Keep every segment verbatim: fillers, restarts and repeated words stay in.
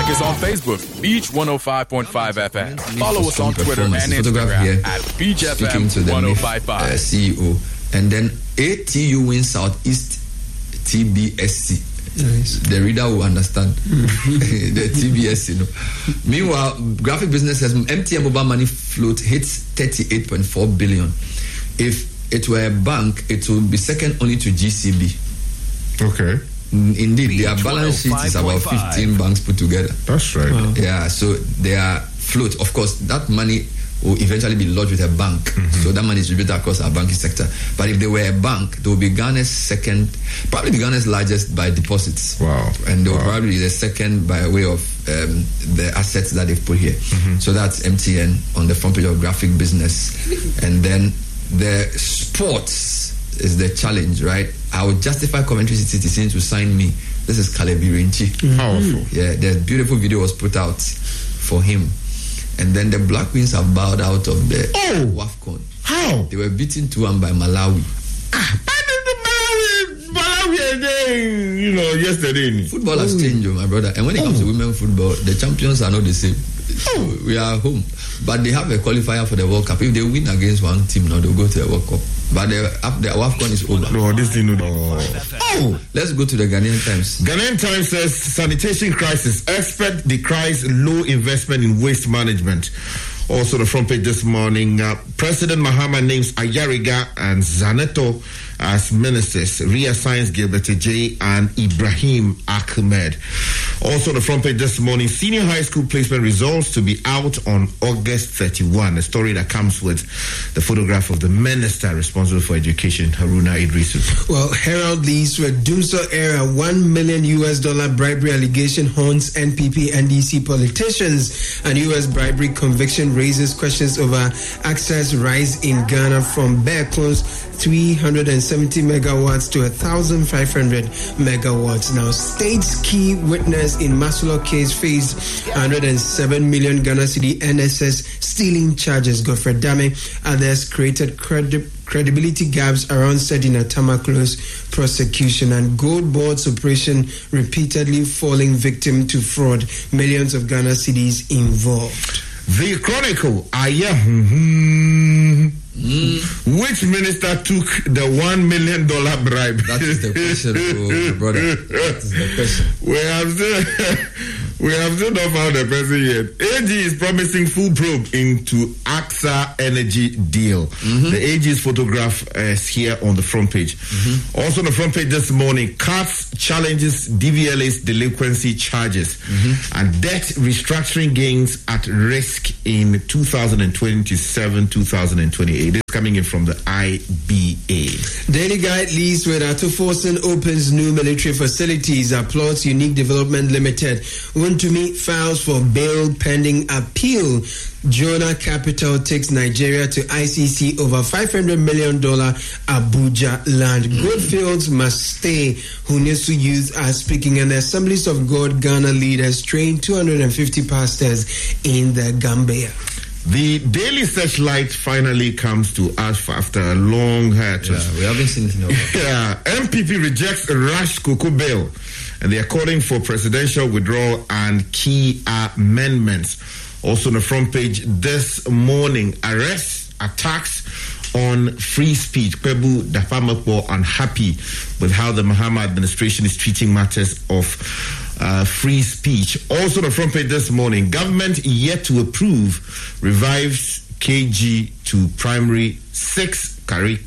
Like us on Facebook, Beach one oh five point five F M. Follow us on Twitter and Instagram here, at Beach F M one oh five point five. Uh, C E O. And then A T U Win Southeast T B S C. Nice. The reader will understand. The T B S, you know. Meanwhile, graphic business has M T N mobile money float hits thirty-eight point four billion. If it were a bank, it would be second only to G C B. Okay. Indeed, their balance sheet is about fifteen banks put together. That's right. Wow. Yeah, so their float, of course, that money will eventually be lodged with a bank. Mm-hmm. So that money is distributed across our banking sector. But if they were a bank, they will be Ghana's second, probably the Ghana's largest by deposits. Wow. And they will wow. probably be the second by way of um, the assets that they've put here. Mm-hmm. So that's M T N on the front page of graphic business. And then the sports is the challenge, right? I would justify Coventry City since to sign me. This is Kalebi Rinchi. Mm-hmm. Powerful. Yeah, the beautiful video was put out for him. And then the Black Queens have bowed out of the oh. WAFCON. How? They were beaten two one by Malawi. Ah, Malawi, Malawi, you know, yesterday. Football has oh. changed, my brother. And when it oh. comes to women football, the champions are not the same. Oh. We are home. But they have a qualifier for the World Cup. If they win against one team now, they'll go to the World Cup. But the, the WAFCON is over. No, this thing. Oh. oh. Let's go to the Ghanaian Times. Ghanaian Times says sanitation crisis. Expert decries low investment in waste management. Also, the front page this morning, uh, President Mahama names Ayariga and Zaneto as ministers, reassigns Gilbert J and Ibrahim Ahmed. Also, the front page this morning, senior high school placement results to be out on August thirty-first. A story that comes with the photograph of the minister responsible for education, Haruna Idrisu. Well, Herald leads to a Dumso era one million U S dollar bribery allegation haunts N P P N D C politicians, and U S bribery conviction raises questions over access rise in Ghana from bare close three hundred seventy megawatts to one thousand five hundred megawatts. Now, state's key witness in Maslow case faced one hundred seven million Ghana cedi N S S stealing charges. Godfrey Dame, others created credi- credibility gaps around Sedina Tamaklo's prosecution, and Gold Board's operation repeatedly falling victim to fraud. Millions of Ghana cedis involved. The Chronicle, Aya, mm-hmm. mm. Which minister took the one million dollar bribe? That is the question, oh, brother. That is the question. We have still, we have still not found the person yet. A G is promising full probe into A X A Energy deal. Mm-hmm. The A G's photograph is here on the front page. Mm-hmm. Also on the front page this morning, C A T S challenges D V L A's delinquency charges, mm-hmm. and debt restructuring gains at risk in two thousand twenty-seven to two thousand twenty-eight. This is coming in from the I B A. Daily Guide leads with Atufosun opens new military facilities. Applauds Unique Development Limited. Wontumi files for bail pending appeal. Jonah Capital takes Nigeria to I C C over five hundred million dollars Abuja land. Goodfields must stay. Hunesu youth are speaking, and the Assemblies of God Ghana leaders train two hundred fifty pastors in the Gambia. The Daily Searchlight finally comes to us after a long hiatus. Yeah, we haven't seen it in a while. Yeah, M P P rejects a rash cocoa bail, and they are calling for presidential withdrawal and key amendments. Also on the front page this morning, arrests, attacks on free speech. Pebu Dafamapo unhappy with how the Mahama administration is treating matters of uh, free speech. Also on the front page this morning, government yet to approve revives K G to primary six curriculum.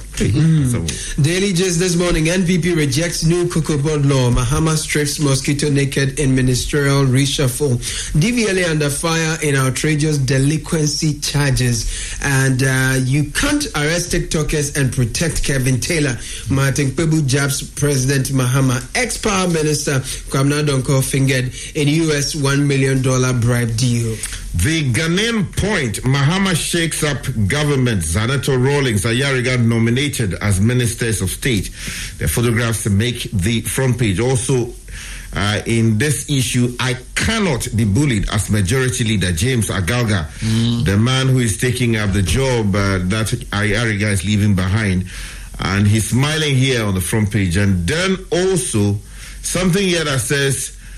Mm. So. Daily Gist this morning, N P P rejects new cocoa board law. Mahama strips mosquito naked in ministerial reshuffle. D V L A under fire in outrageous delinquency charges. And uh, you can't arrest TikTokers and protect Kevin Taylor. Martin Pebu jabs President Mahama. Ex-Power Minister Kwamna Donko fingered in U S one million dollars bribe deal. The Ghanaian Point, Mahama shakes up government. Zaneto Rawlings, Ayariga nominated as ministers of state. Their photographs make the front page. Also, uh, in this issue, I cannot be bullied as majority leader James Agalga, mm. the man who is taking up the job uh, that Ayariga is leaving behind. And he's smiling here on the front page. And then also, something here that says,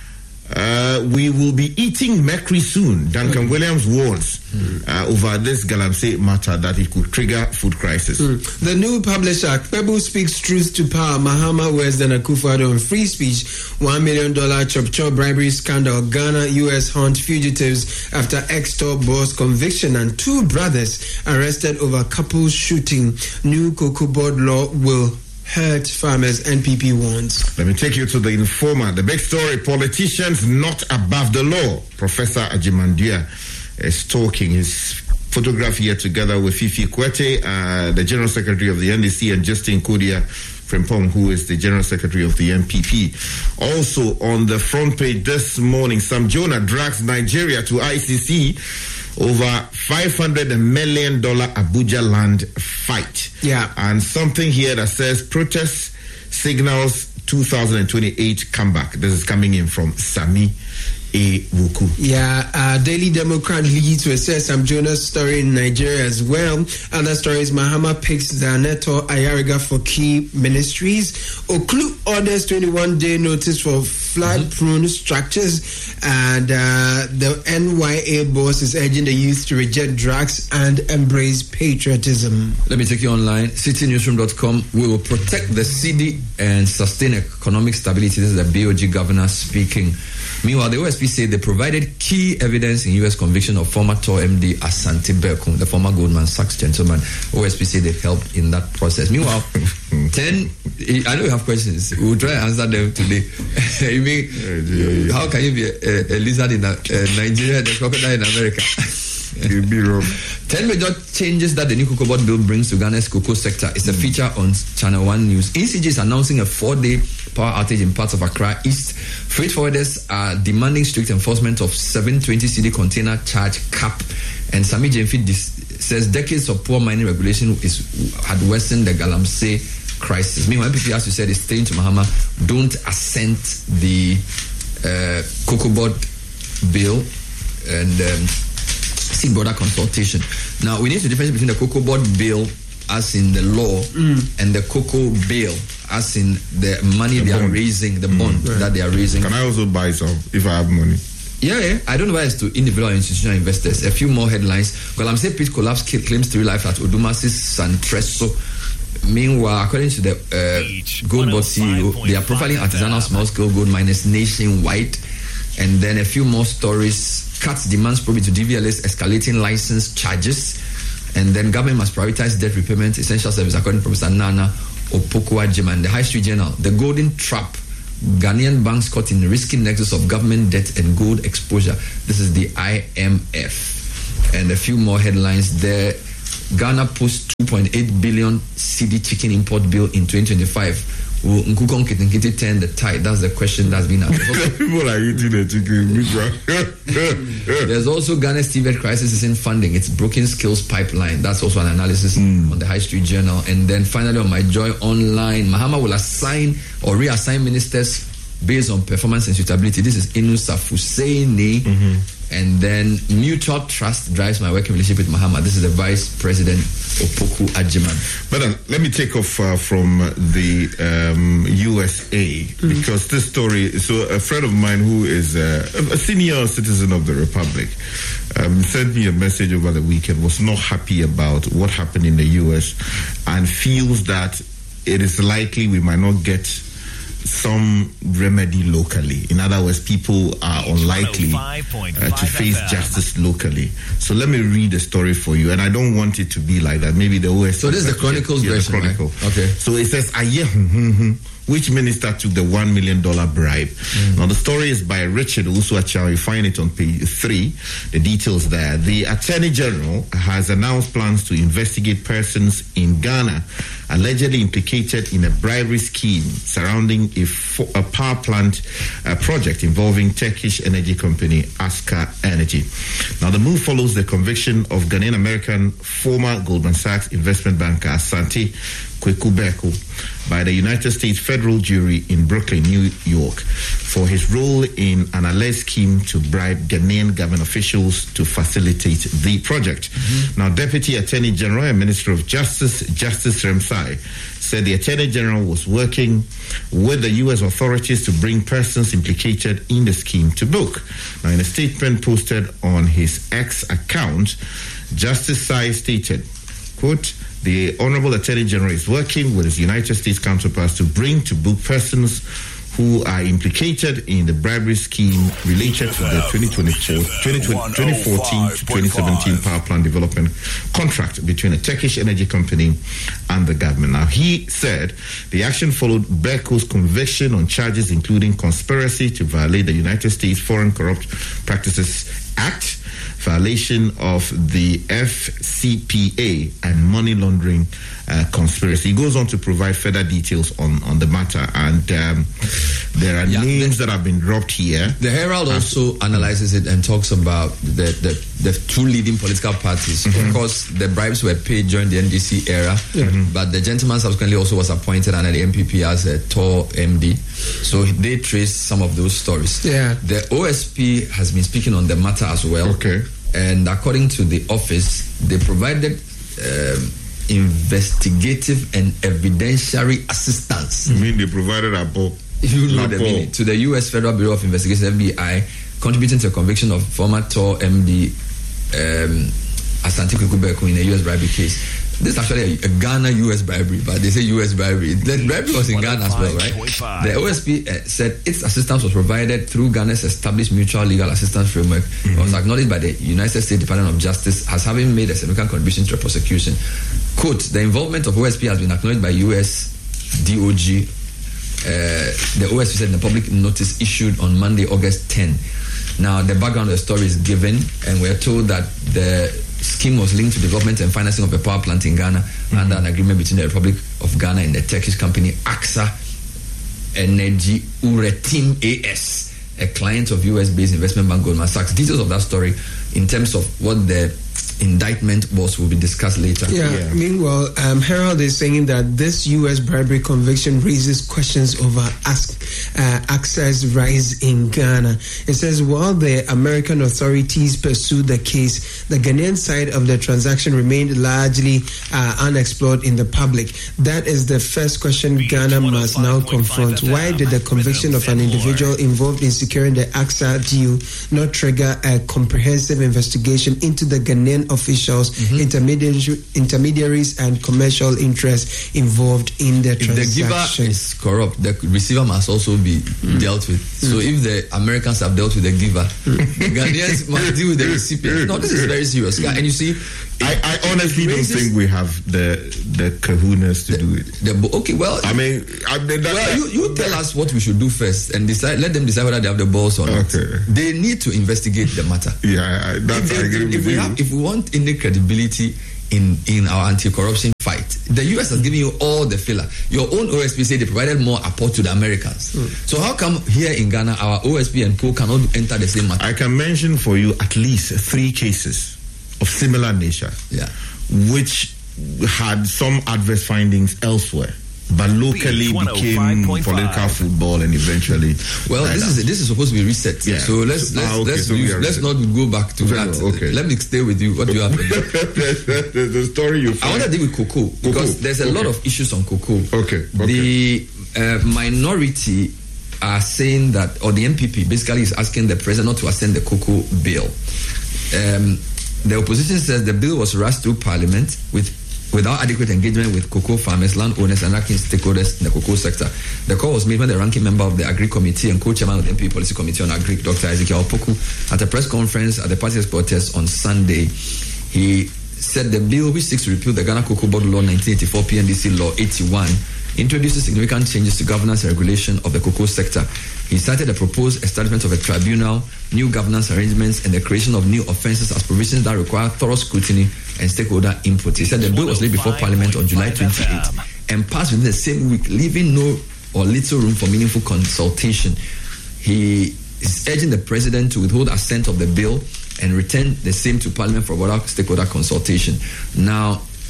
Uh, we will be eating mercury soon. Duncan mm. Williams warns mm. uh, over this Galamsey matter that it could trigger food crisis. Mm. The new publisher, Pebble Speaks Truth to Power, Mahama West and Akufo-Addo on free speech, one million dollars chop-chop bribery scandal, Ghana, U S hunt fugitives after ex-top boss conviction, and two brothers arrested over couple shooting. New cocoa board law will hurt farmers, N P P warns. Let me take you to the Informer. The big story, politicians not above the law. Professor Ajimandua is talking. His photograph here together with Fifi Kwete, uh, the General Secretary of the N D C, and Justin Kodia Frimpong, who is the General Secretary of the N P P. Also on the front page this morning, Sam Jonah drags Nigeria to I C C over five hundred million dollars Abuja land fight. Yeah. And something here that says protest signals two thousand twenty-eight comeback. This is coming in from Sami A. Wuku. Yeah, uh, Daily Democrat leads with says Sam Jonah's story in Nigeria as well. Other stories, Mahama picks Zaneto Ayariga for key ministries. Oklu orders twenty-one day notice for flood-prone mm-hmm. structures. And uh, the N Y A boss is urging the youth to reject drugs and embrace patriotism. Let me take you online, city newsroom dot com. We will protect the city and sustain economic stability. This is the B O G governor speaking. Meanwhile, the O S P say they provided key evidence in U S conviction of former T O R M D Asante Berkun, the former Goldman Sachs gentleman. O S P say they helped in that process. Meanwhile, ten, I know you have questions. We'll try and answer them today. You mean, how can you be a, a lizard in a, a Nigeria and a crocodile in America? You'll be wrong. Ten major changes that the new cocoa board bill brings to Ghana's cocoa sector is a feature on Channel One News. E C G is announcing a four-day power outage in parts of Accra East. Freight forwarders are demanding strict enforcement of seven twenty C D container charge cap. And Sami Jemfi says decades of poor mining regulation is had worsened the Galamsey crisis. Meanwhile, N P P, as you said, is saying to Mahama, don't assent the uh, cocoa board bill and um, seek broader consultation. Now, we need to differentiate between the cocoa board bill as in the law mm. and the cocoa bill as in the money the they bond. are raising, the bond mm. that they are raising. Can I also buy some if I have money? Yeah, yeah. I don't know why it's to individual or institutional investors. A few more headlines. Galamsey pit collapse claims three lives at Odumasis Santreso. Meanwhile, according to the uh, Gold Board C E O, they are profiling artisanal small-scale gold miners nationwide. And then a few more stories. Cuts demands probably to D V L S escalating license charges. And then government must prioritize debt repayment, essential service, according to Professor Nana Opoku-Agyeman. The High Street Journal, the golden trap. Ghanaian banks caught in the risky nexus of government debt and gold exposure. This is the I M F. And a few more headlines there. Ghana posts two point eight billion C D chicken import bill in twenty twenty-five. Will Nkukon Kitinkiti turn the tide? That's the question that's been asked. People are eating the chicken. There's also Ghana's T V E T crisis is in funding. It's broken skills pipeline. That's also an analysis mm. on the High Street Journal. And then finally on My Joy Online, Mahama will assign or reassign ministers based on performance and suitability. This is Inu Safuseini. Mm-hmm. And then mutual trust drives my working relationship with Mahama. This is the Vice President Opoku-Agyeman. But uh, let me take off uh, from the um, U S A mm. because this story. So a friend of mine who is uh, a senior citizen of the Republic um, sent me a message over the weekend. Was not happy about what happened in the U S and feels that it is likely we might not get some remedy locally. In other words, people are unlikely uh, to face justice locally. So let me read the story for you, and I don't want it to be like that. Maybe the O S. So this is the Chronicles version, Chronicle. Right? Okay. So it says, Aye, which minister took the one million dollar bribe? Mm. Now the story is by Richard Usuacha. You find it on page three. The details there. The Attorney General has announced plans to investigate persons in Ghana allegedly implicated in a bribery scheme surrounding a, fo- a power plant uh, project involving Turkish energy company Aska Energy. Now, the move follows the conviction of Ghanaian American former Goldman Sachs investment banker Asante Kweku Beko by the United States federal jury in Brooklyn, New York, for his role in an alleged scheme to bribe Ghanaian government officials to facilitate the project. Mm-hmm. Now, Deputy Attorney General and Minister of Justice, Justice Remsai, said the Attorney General was working with the U S authorities to bring persons implicated in the scheme to book. Now, in a statement posted on his X account, Justice Sai stated, quote, the Honorable Attorney General is working with his United States counterparts to bring to book persons who are implicated in the bribery scheme related to the twenty twenty-four, twenty fourteen to twenty seventeen power plant development contract between a Turkish energy company and the government. Now, he said the action followed Beko's conviction on charges including conspiracy to violate the United States Foreign Corrupt Practices Act, violation of the F C P A, and money laundering uh, conspiracy. He goes on to provide further details on, on the matter, and um, there are yeah, names the, that have been dropped here. The Herald also analyzes it and talks about the, the, the two leading political parties. Mm-hmm. Of course, the bribes were paid during the N D C era, mm-hmm. but the gentleman subsequently also was appointed under the N P P as a T O R M D. So they traced some of those stories. Yeah. The O S P has been speaking on the matter as well. Okay. And according to the office, they provided um, investigative and evidentiary assistance. You mean they provided a book? You know the meaning. To the U S Federal Bureau of Investigation, F B I, contributing to the conviction of former T O R M D um, Asante Kweku Beko in a U S bribery case. This is actually a, a Ghana U S bribery, but they say U S bribery. The bribery was in Ghana as well, right? The O S P uh, said its assistance was provided through Ghana's established mutual legal assistance framework. Mm-hmm. It was acknowledged by the United States Department of Justice as having made a significant contribution to the prosecution. Quote, the involvement of O S P has been acknowledged by U S D O G. Uh, the O S P said in a public notice issued on Monday, August tenth. Now, the background of the story is given, and we're told that the scheme was linked to development and financing of a power plant in Ghana mm-hmm. under an agreement between the Republic of Ghana and the Turkish company Aksa Energy Üretim A S, a client of U S-based investment bank Goldman Sachs. Details of that story in terms of what the indictment was will be discussed later. Yeah. yeah. Meanwhile, um, Herald is saying that this U S bribery conviction raises questions over ask, uh, access rise in Ghana. It says while the American authorities pursued the case, the Ghanaian side of the transaction remained largely uh, unexplored in the public. That is the first question Ghana must now confront. Why did the conviction of an individual involved in securing the AXA deal not trigger a comprehensive investigation into the Ghanaian officials, mm-hmm. intermediaries, intermediaries, and commercial interests involved in the transaction? If the giver is corrupt, the receiver must also be mm. dealt with. Mm. So if the Americans have dealt with the giver, mm. the Ghanaians must deal with the recipient. No, this is very serious. Mm. And you see, I, I honestly don't think we have the the kahunas to the, do it. The, okay, well, I mean, I mean that, well, you, you tell us what we should do first, and decide. Let them decide whether they have the balls or not. Okay. They need to investigate the matter. Yeah, I, that's if, I agree if with we you. Have, if we want any credibility in in our anti-corruption fight, the U S has given you all the filler. Your own O S P say they provided more support to the Americans. Mm. So how come here in Ghana our O S P and co cannot enter the same matter? I can mention for you at least three cases of similar nature. Yeah. Which had some adverse findings elsewhere, but locally became political football and eventually. Well, this is this is supposed to be reset. Yeah. So let's let's ah, okay. let's, so use, let's not go back to okay. that. Okay. Let me stay with you. What do you have? the, the, the story you. I want to deal with cocoa because cocoa. there's a okay. lot of issues on cocoa. Okay. okay. The uh, minority are saying that, or the N P P basically is asking the president not to ascend the cocoa bill. Um, The opposition says the bill was rushed through Parliament with without adequate engagement with cocoa farmers, landowners, and acting stakeholders in the cocoa sector. The call was made by the ranking member of the Agri Committee and co-chairman of the N P Policy Committee on Agri, Doctor Ezekiel Opoku, at a press conference at the party headquarters on Sunday. He said the bill, which seeks to repeal the Ghana Cocoa Board Law nineteen eighty-four, P N D C Law eighty-one, introduces significant changes to governance and regulation of the cocoa sector. He cited the proposed establishment of a tribunal, new governance arrangements, and the creation of new offences as provisions that require thorough scrutiny and stakeholder input. He said the bill was laid before Parliament on July twenty-eighth and passed within the same week, leaving no or little room for meaningful consultation. He is urging the President to withhold assent of the bill and return the same to Parliament for broader stakeholder consultation. Now,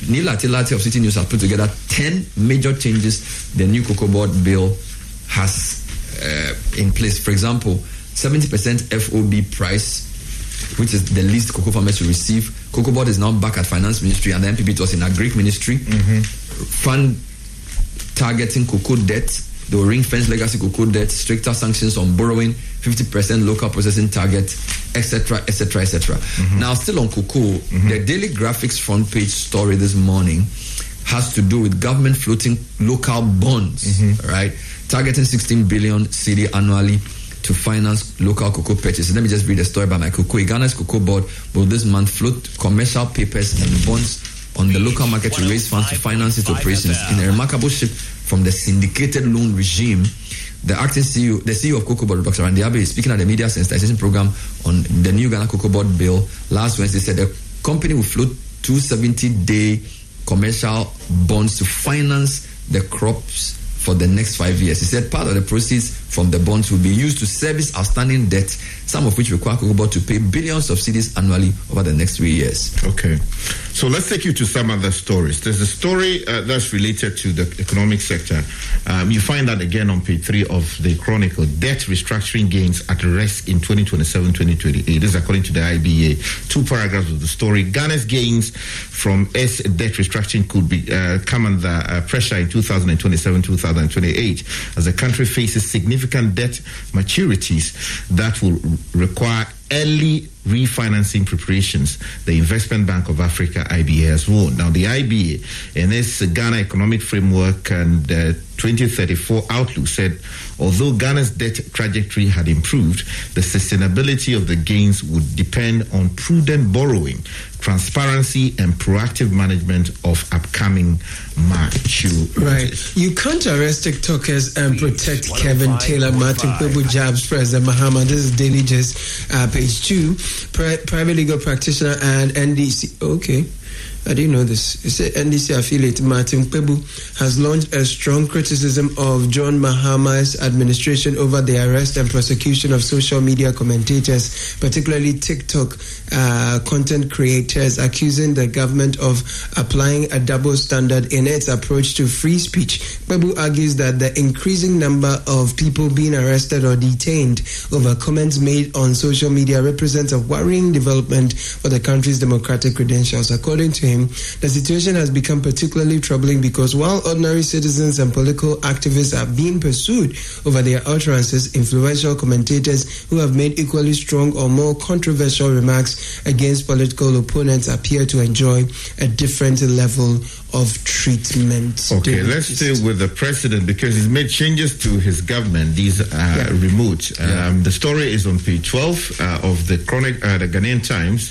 Neil Atilati of City News has put together ten major changes the new Cocoa Board bill has uh, in place. For example, seventy percent F O B price, which is the least cocoa farmers will receive. Cocoa Board is now back at Finance Ministry, and the M P P it was in Agric Ministry. Mm-hmm. Fund targeting cocoa debt. They will ring-fence legacy cocoa debt, stricter sanctions on borrowing, fifty percent local processing target, et cetera, et cetera, et cetera. Mm-hmm. Now, still on cocoa, mm-hmm. the Daily Graphics front page story this morning has to do with government floating local bonds, mm-hmm. right? Targeting sixteen billion C D annually to finance local cocoa purchases. Let me just read a story about my cocoa. Ghana's Cocoa Board will this month float commercial papers and bonds on the local market to raise funds to finance its operations. In a remarkable shift from the syndicated loan regime, the acting C E O, the C E O of Cocoa Board, Doctor Randy Abbey, speaking at the media sensitization program on the new Ghana Cocoa Board bill last Wednesday, said the company will float two seventy-day commercial bonds to finance the crops for the next five years. He said part of the proceeds from the bonds will be used to service outstanding debt, some of which require Cocoa Board to pay billions of cedis annually over the next three years. Okay. So let's take you to some other stories. There's a story uh, that's related to the economic sector. Um, you find that again on page three of the Chronicle. Debt restructuring gains at risk in twenty twenty-seven twenty twenty-eight. This is according to the I B A. Two paragraphs of the story. Ghana's gains from S debt restructuring could be uh, come under uh, pressure in two thousand twenty-seven to two thousand twenty-eight as the country faces significant debt maturities that will require early refinancing preparations, the Investment Bank of Africa, I B A, has warned. Now, the I B A, in its Ghana Economic Framework and uh, twenty thirty-four Outlook, said although Ghana's debt trajectory had improved, the sustainability of the gains would depend on prudent borrowing, transparency, and proactive management of upcoming maturities. Right. You can't arrest TikTokers and protect Kevin Taylor, Martin Kpebu, Jabs, President Mahama. This is Daily Gist, uh, page two. Pri- private legal practitioner and N D C. Okay. I didn't know this. It said N D C affiliate Martin Kpebu has launched a strong criticism of John Mahama's administration over the arrest and prosecution of social media commentators, particularly TikTok uh, content creators, accusing the government of applying a double standard in its approach to free speech. Kpebu argues that the increasing number of people being arrested or detained over comments made on social media represents a worrying development for the country's democratic credentials. According to him, the situation has become particularly troubling because while ordinary citizens and political activists are being pursued over their utterances, influential commentators who have made equally strong or more controversial remarks against political opponents appear to enjoy a different level of treatment. Okay, let's stay with the president because he's made changes to his government. These are yeah. remote. Yeah. Um, the story is on page twelve uh, of the Chronic, uh, the Ghanaian Times.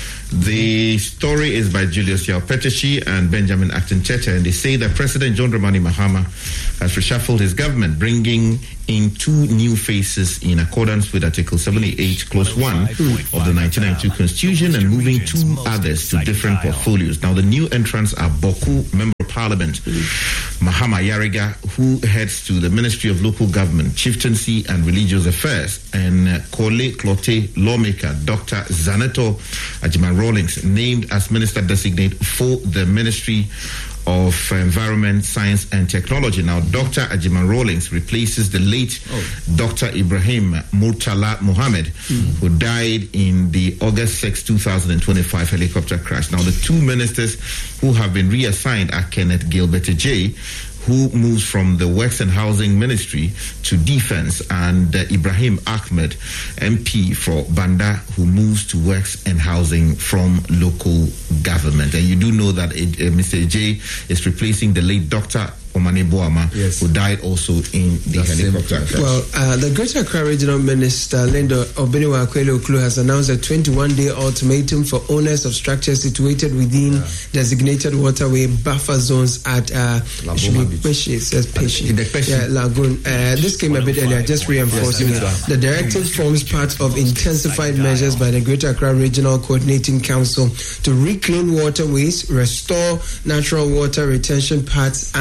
The story is by Julius Yao-Peteshi and Benjamin Acton-Cheta, and they say that President John Dramani Mahama has reshuffled his government, bringing in two new faces in accordance with Article seventy-eight, Clause one of the nineteen ninety-two Constitution, and moving two others to different portfolios. Now, the new entrants are Boku, Member of Parliament, Mahama Yariga, who heads to the Ministry of Local Government, Chieftaincy and Religious Affairs, and uh, Kole Klote, lawmaker, Doctor Zaneto Ajiman Rawlings, named as Minister Designate for the Ministry of Environment, Science and Technology. Now, Doctor Ajiman Rawlings replaces the late oh. Doctor Ibrahim Murtala Mohammed, mm. who died in the August sixth, twenty twenty-five helicopter crash. Now, the two ministers who have been reassigned are Kenneth Gilbert J., who moves from the Works and Housing Ministry to Defense, and uh, Ibrahim Ahmed, M P for Banda, who moves to Works and Housing from Local Government. And you do know that uh, Mister J is replacing the late Doctor Omane Boama, yes. who died also in the That's helicopter crash. Well, uh, the Greater Accra Regional Minister, Lindo Obiniwa Akwele-Okulu, has announced a twenty-one day ultimatum for owners of structures situated within yeah. designated waterway buffer zones at uh, Pesci, it says Pesci. Yeah, Lagoon. Uh, this came a bit earlier, just reinforcing yes, it. The directive forms part of intensified measures by the Greater Accra Regional Coordinating Council to reclaim waterways, restore natural water retention paths, and address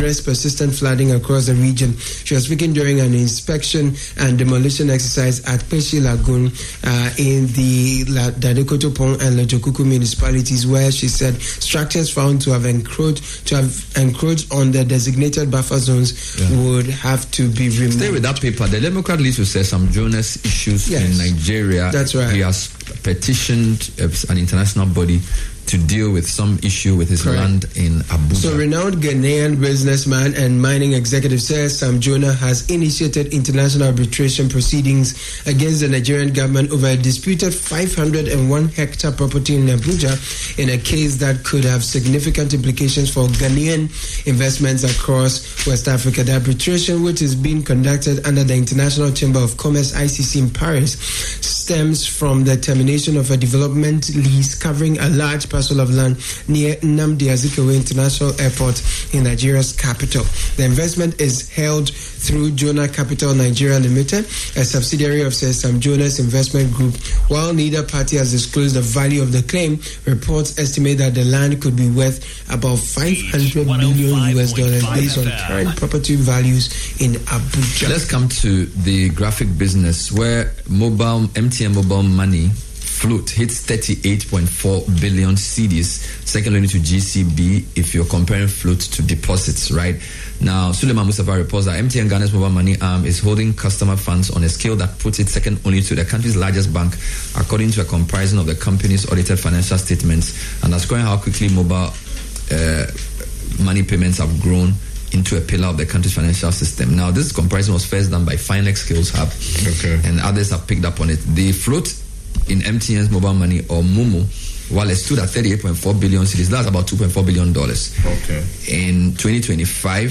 address persistent flooding across the region. She was speaking during an inspection and demolition exercise at Peshi Lagoon uh, in the La- Dadekotopon and Lojokuku municipalities, where she said structures found to have encroached to have encroached on the designated buffer zones yeah. would have to be removed. Stay with that paper. The Democrat leads to say some Jonas issues yes. in Nigeria. That's right. He has petitioned an international body to deal with some issue with his Correct. land in Abuja. So, renowned Ghanaian businessman and mining executive says Sam Jonah has initiated international arbitration proceedings against the Nigerian government over a disputed five hundred one hectare property in Abuja in a case that could have significant implications for Ghanaian investments across West Africa. The arbitration, which is being conducted under the International Chamber of Commerce I C C in Paris, stems from the termination of a development lease covering a large parcel of land near Nnamdi Azikiwe International Airport in Nigeria's capital. The investment is held through Jonah Capital Nigeria Limited, a subsidiary of Sam Jonas Investment Group. While neither party has disclosed the value of the claim, reports estimate that the land could be worth about five hundred million U S dollars based on current property values in Abuja. Let's come to the graphic business, where mobile M T N mobile money float hits thirty-eight point four billion C Ds, second only to G C B if you're comparing float to deposits, right? Now, Suleiman Mustafa reports that M T N Ghana's mobile money arm is holding customer funds on a scale that puts it second only to the country's largest bank, according to a comparison of the company's audited financial statements, underscoring how quickly mobile uh, money payments have grown into a pillar of the country's financial system. Now, this comparison was first done by Finex Skills Hub, okay. and others have picked up on it. The float in M T N's mobile money, or MoMo, while it stood at thirty-eight point four billion cedis, that's about two point four billion dollars. Okay. In twenty twenty-five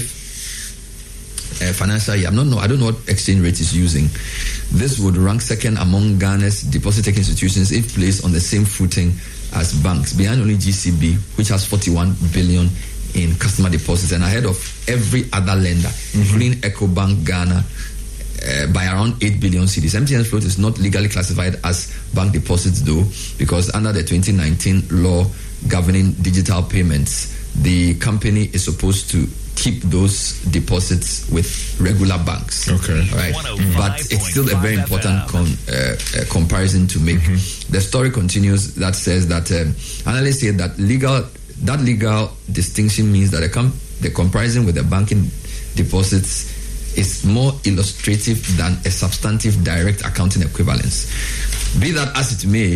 uh, financial year, I'm not know, I don't know what exchange rate is using. This would rank second among Ghana's deposit-taking institutions if placed on the same footing as banks, behind only G C B, which has forty-one billion in customer deposits, and ahead of every other lender, mm-hmm. including EcoBank Ghana, Uh, by around eight billion cedis. M T N's float is not legally classified as bank deposits, though, because under the twenty nineteen law governing digital payments, the company is supposed to keep those deposits with regular banks. Okay. Right. But it's still a very important con- uh, uh, comparison to make. Mm-hmm. The story continues that says that um, analysts say that legal that legal distinction means that the, com- the comparison with the banking deposits is more illustrative than a substantive direct accounting equivalence. Be that as it may,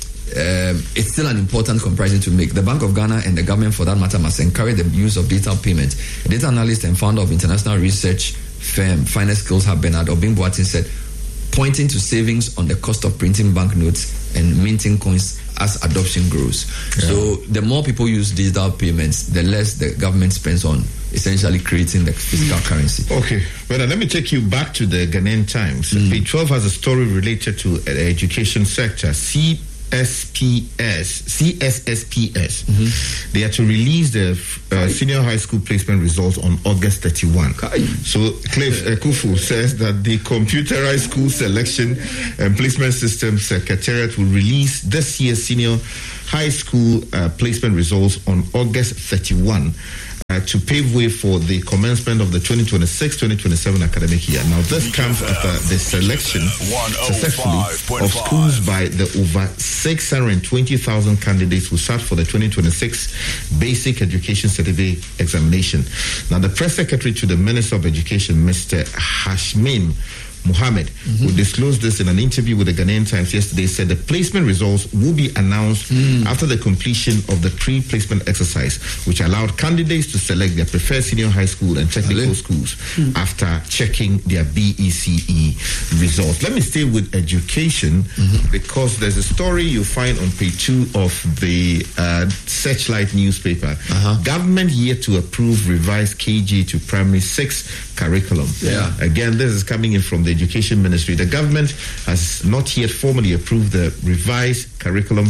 um, it's still an important comparison to make. The Bank of Ghana and the government, for that matter, must encourage the use of digital payment. A data analyst and founder of international research firm Finance Skills Hub, Bernard Obin Boatin, said, pointing to savings on the cost of printing banknotes and minting coins as adoption grows. Yeah. So the more people use digital payments, the less the government spends on essentially creating the physical mm. currency. Okay, well, let me take you back to the Ghanaian Times. Mm. Page twelve has a story related to the education sector. C S P S, C S S P S. Mm-hmm. They are to release the uh, senior high school placement results on August thirty-first. So Cliff uh, Kufu says that the computerized school selection and placement system secretariat will release this year's senior high school uh, placement results on August thirty-first. Uh, to pave way for the commencement of the twenty twenty-six twenty twenty-seven academic year. Now, this comes after the selection successfully of schools by the over six hundred twenty thousand candidates who sat for the twenty twenty-six Basic Education Certificate examination. Now, the press secretary to the Minister of Education, Mister Hashmin Mohammed, mm-hmm. who disclosed this in an interview with the Ghanaian Times yesterday, said the placement results will be announced mm. after the completion of the pre-placement exercise, which allowed candidates to select their preferred senior high school and technical really? schools mm. after checking their B E C E results. Let me stay with education mm-hmm. because there's a story you find on page two of the uh, Searchlight newspaper. Uh-huh. Government yet to approve revised K G to primary six curriculum. Yeah. Again, this is coming in from the Education Ministry. The government has not yet formally approved the revised curriculum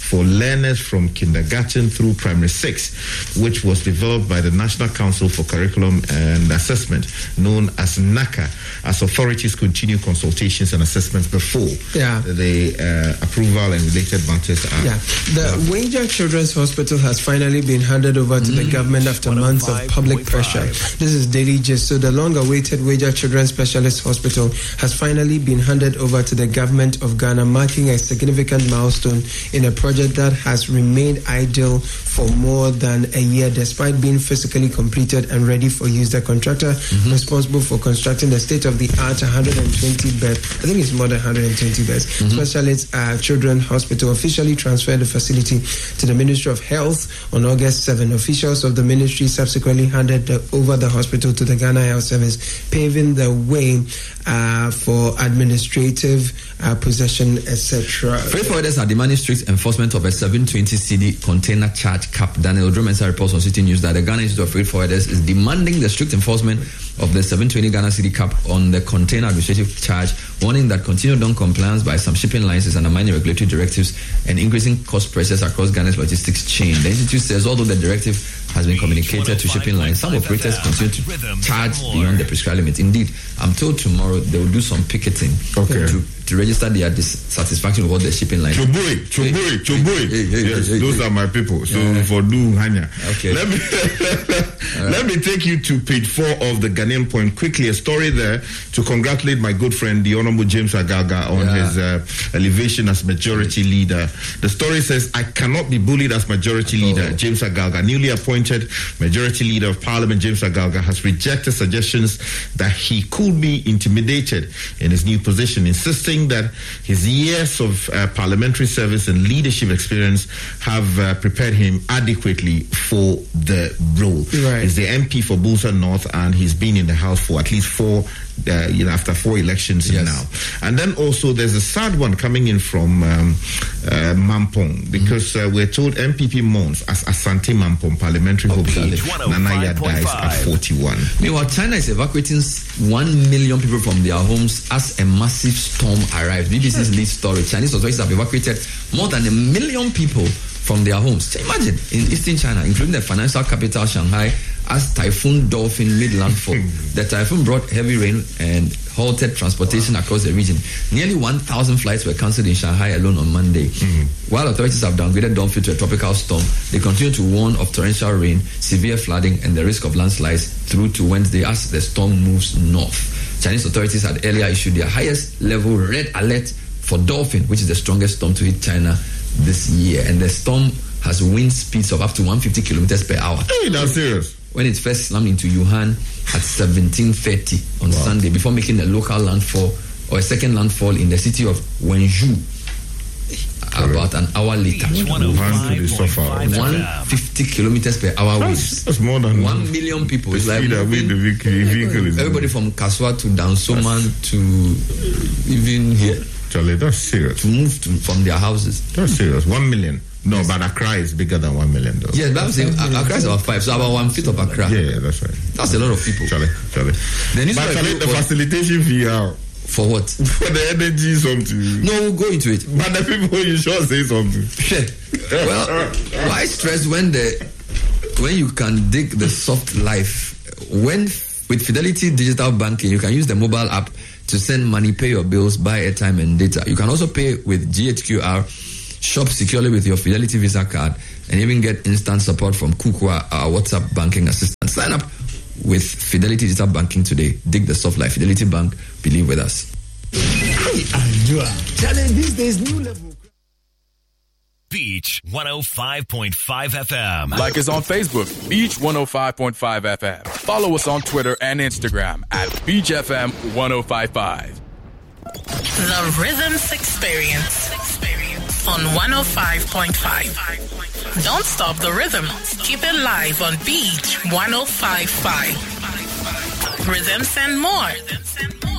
for learners from kindergarten through primary six, which was developed by the National Council for Curriculum and Assessment, known as NACA, as authorities continue consultations and assessments before yeah. the uh, approval and related matters are. Yeah. The Wager Children's Hospital has finally been handed over to mm. the government after months of public pressure. This is Daily Gist. So the long-awaited Wager Children's Specialist Hospital has finally been handed over to the government of Ghana, marking a significant milestone in a project that has remained idle for more than a year, despite being physically completed and ready for use. The contractor mm-hmm. responsible for constructing the state-of-the-art one hundred twenty bed, I think it's more than one hundred twenty beds, mm-hmm. Specialist uh, Children's Hospital officially transferred the facility to the Ministry of Health on August seventh. Officials of the ministry subsequently handed the, over the hospital to the Ghana Health Service, paving the way uh, for administrative uh, possession, et cetera. Freight forwarders are demanding strict enforcement of a seven twenty C D container charge cap. Daniel Dromensa reports on City News that the Ghana Institute of Freight Forwarders is demanding the strict enforcement of the seven twenty Ghana C D cap on the container administrative charge, warning that continued non-compliance by some shipping lines is undermining regulatory directives and increasing cost pressures across Ghana's logistics chain. The institute says although the directive has been communicated to shipping lines, some operators continue to charge beyond the prescribed limit. Indeed, I'm told tomorrow they will do some picketing okay. to, to register their dissatisfaction with what the shipping lines. Chobui, Chobui, Chobui. Hey, hey, yes, hey, those hey. are my people. So yeah. for do Hanya. Okay. Let me right. let me take you to page four of the Ghanaian Point quickly. A story there to congratulate my good friend, the Honorable James Agalga, on yeah. his uh, elevation as majority leader. The story says, "I cannot be bullied as majority oh. leader." James Agalga, newly appointed majority leader of Parliament, James Agalga, has rejected suggestions that he could be intimidated in his new position, insisting that his years of uh, parliamentary service and leadership experience have uh, prepared him adequately for the role. Right. He's the M P for Busa North, and he's been in the House for at least four Uh, you know, after four elections yes. now. And then also there's a sad one coming in from um, uh, Mampong, because mm-hmm. uh, we're told M P P mourns as Asante Mampong parliamentary hope Nanaya dies at forty-one. Meanwhile, China is evacuating one million people from their homes as a massive storm arrives. B B C's lead story. Chinese authorities have evacuated more than a million people from their homes. Imagine, in eastern China, including the financial capital Shanghai, as Typhoon Dolphin made landfall. The typhoon brought heavy rain and halted transportation wow. across the region. Nearly one thousand flights were cancelled in Shanghai alone on Monday. Mm-hmm. While authorities have downgraded Dolphin to a tropical storm, they continue to warn of torrential rain, severe flooding, and the risk of landslides through to Wednesday as the storm moves north. Chinese authorities had earlier issued their highest level red alert for Dolphin, which is the strongest storm to hit China this year. And the storm has wind speeds of up to one hundred fifty kilometers per hour. Hey, that's serious. When it first slammed into Wuhan at seventeen thirty on wow. Sunday, before making a local landfall or a second landfall in the city of Wenzhou about an hour later. Wuhan to the suffer. one hundred fifty kilometers per hour winds. That's more than one million people. It's like moving, the vehicle, vehicle is everybody from Kaswa to Dansoman to even here. Charlie, that's serious. To move to, from their houses. That's serious. One million. No, but Accra is bigger than one million, though. Yes, but I'm saying Accra is about five, so about one fifth of Accra. Yeah, yeah, that's right. That's a lot of people. Charlie, Charlie. The but Charlie, the facilitation fee out. For what? For the energy something. No, we'll go into it. But the people, you sure say something. Well, why stress when the when you can dig the soft life? When with Fidelity Digital Banking, you can use the mobile app to send money, pay your bills, buy airtime and data. You can also pay with G H Q R, shop securely with your Fidelity Visa card, and even get instant support from Kukua, our WhatsApp banking assistant. Sign up with Fidelity Digital Banking today. Dig the soft life. Fidelity Bank, believe with us. Hey, Andrew. Challenge these days, new level. Beach one oh five point five F M. Like us on Facebook, Beach one oh five point five F M. Follow us on Twitter and Instagram at Beach F M ten fifty-five. The Rhythms Experience. Experience on one oh five point five. Don't stop the rhythm. Keep it live on Beach one oh five point five. Rhythms and more.